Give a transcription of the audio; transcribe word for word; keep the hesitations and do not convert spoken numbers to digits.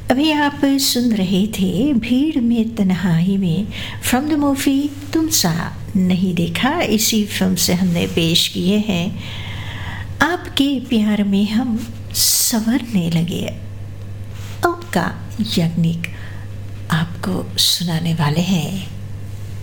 अभी आप सुन रहे थे भीड़ में तन्हाई में फ्रॉम द मूवी तुम सा नहीं देखा। इसी फिल्म से हमने पेश किए हैं आपके प्यार में हम संवरने लगे। ओका याग्निक आपको सुनाने वाले हैं।